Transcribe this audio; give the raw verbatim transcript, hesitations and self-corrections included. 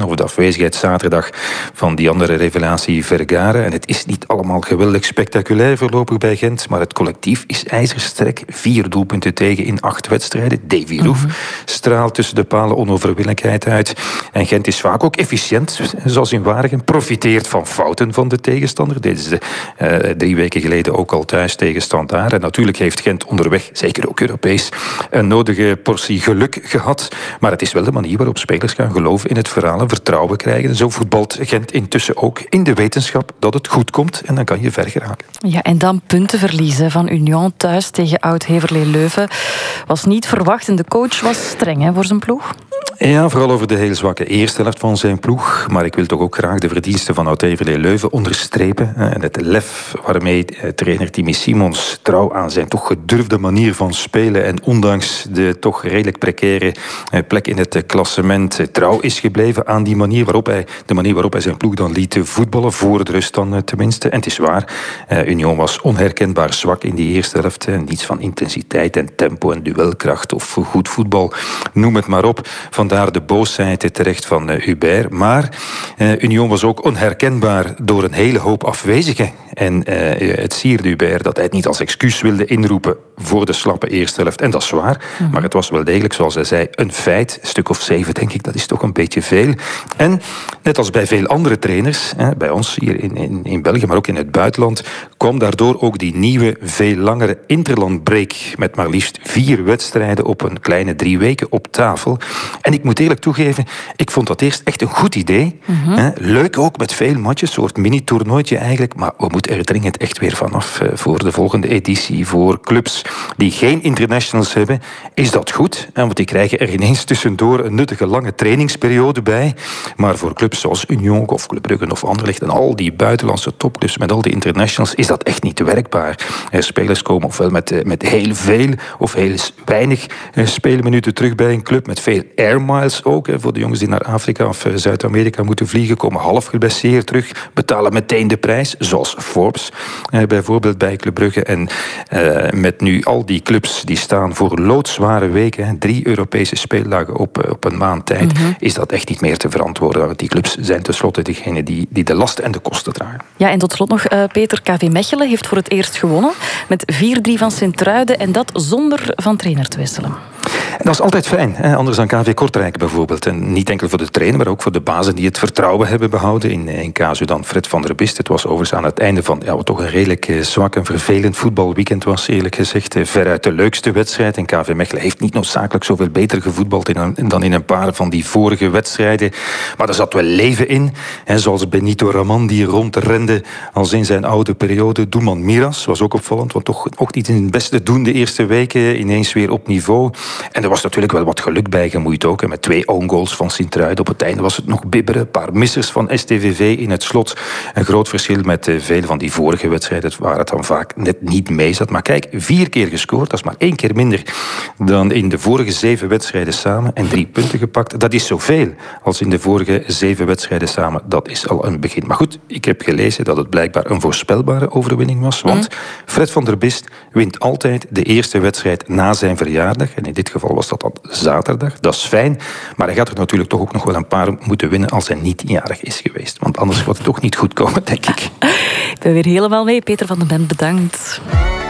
of de afwezigheid zaterdag van die andere revelatie Vergara. En het is niet allemaal geweldig spectaculair voorlopig bij Gent, maar het collectief is ijzersterk. Vier doelpunten tegen in acht wedstrijden. Davy Roef mm-hmm. straalt tussen de palen onoverwinnelijkheid uit. En Gent is vaak ook efficiënt, zoals in Waregem. Profiteert van fouten van de tegenstander. Dit is de, uh, drie weken geleden ook al thuis tegen Standaard. En natuurlijk heeft Gent onderweg, zeker ook Europees, een nodige portie geluk gehad. Maar het is wel de manier waarop spelers gaan geloven in het verhaal en vertrouwen krijgen. En zo voetbalt Gent intussen ook in de wetenschap dat het goed komt. En dan kan je ver geraken. Ja, en dan punten verliezen van Union thuis tegen Oud-Heverlee-Leuven. Was niet verwacht en de coach was streng hè, voor zijn ploeg. Ja, vooral over de heel zwakke eerste helft van zijn ploeg. Maar ik wil toch ook graag de verdiensten van Oud-Heverlee-Leuven onderstrepen. En het lef waarmee trainer Timmy Simons trouw aan zijn toch gedurfde manier van spelen en ondanks de toch redelijk precaire plek in het klassement trouw is gebleven aan die manier waarop hij, de manier waarop hij zijn ploeg dan liet voetballen, voor de rust dan tenminste. En het is waar, Union was onherkenbaar zwak in die eerste helft. Niets van intensiteit en tempo en duelkracht of goed voetbal, noem het maar op. Vandaar de boosheid terecht van uh, Hubert. Maar uh, Union was ook onherkenbaar door een hele hoop afwezigen. En uh, het sierde Hubert dat hij het niet als excuus wilde inroepen voor de slappe eerste helft. En dat is waar. Mm-hmm. Maar het was wel degelijk, zoals hij zei, een feit. Een stuk of zeven, denk ik, dat is toch een beetje veel. En net als bij veel andere trainers, hè, bij ons hier in, in, in België, maar ook in het buitenland, kwam daardoor ook die nieuwe, veel langere interlandbreak met maar liefst vier wedstrijden op een kleine drie weken op tafel. En ik moet eerlijk toegeven, ik vond dat eerst echt een goed idee. Mm-hmm. Hè? Leuk ook met veel matches, een soort mini-toernooitje eigenlijk. Maar we moeten er dringend echt weer vanaf uh, voor de volgende editie. Voor clubs die geen internationals hebben, is dat goed. Hè? Want die krijgen er ineens tussendoor een nuttige lange trainingsperiode bij. Maar voor clubs zoals Union of Club Brugge of Anderlecht en al die buitenlandse topclubs met al die internationals, is dat echt niet werkbaar. Uh, spelers komen ofwel met, uh, met heel veel of heel weinig uh, speelminuten terug bij een club, met veel air miles ook, hè, voor de jongens die naar Afrika of Zuid-Amerika moeten vliegen, komen half geblesseerd terug, betalen meteen de prijs, zoals Forbes, eh, bijvoorbeeld bij Club Brugge. En eh, met nu al die clubs die staan voor loodzware weken, hè, drie Europese speeldagen op, op een maand tijd, mm-hmm. is dat echt niet meer te verantwoorden. Want die clubs zijn tenslotte degene die, die de last en de kosten dragen. Ja, en tot slot nog, uh, Peter, K V Mechelen heeft voor het eerst gewonnen met vier drie van Sint-Truiden en dat zonder van trainer te wisselen. En dat is altijd fijn, hè? Anders dan K V Kortrijk bijvoorbeeld. En niet enkel voor de trainer, maar ook voor de bazen die het vertrouwen hebben behouden. In, in casu dan Fred van der Bist. Het was overigens aan het einde van ja, wat toch een redelijk uh, zwak en vervelend voetbalweekend was, eerlijk gezegd. Uh, veruit de leukste wedstrijd. En K V Mechelen heeft niet noodzakelijk zoveel beter gevoetbald in een, dan in een paar van die vorige wedstrijden. Maar er zat wel leven in. Hè? Zoals Benito Raman die rondrende als in zijn oude periode. Doelman Miras was ook opvallend, want toch ook niet in het beste doen de eerste weken. Ineens weer op niveau. En er was natuurlijk wel wat geluk bij gemoeid ook. En met twee own goals van Sint-Truiden. Op het einde was het nog bibberen. Een paar missers van S T V V in het slot. Een groot verschil met uh, veel van die vorige wedstrijden waar het dan vaak net niet mee zat. Maar kijk, vier keer gescoord. Dat is maar één keer minder dan in de vorige zeven wedstrijden samen. En drie punten gepakt. Dat is zoveel als in de vorige zeven wedstrijden samen. Dat is al een begin. Maar goed, ik heb gelezen dat het blijkbaar een voorspelbare overwinning was. Want Fred van der Bist wint altijd de eerste wedstrijd na zijn verjaardag. En in dit geval was dat dan zaterdag. Dat is fijn. Maar hij gaat er natuurlijk toch ook nog wel een paar moeten winnen als hij niet jarig is geweest. Want anders wordt het toch niet goed komen, denk ik. Ik ben weer helemaal mee. Peter van den Bent, bedankt.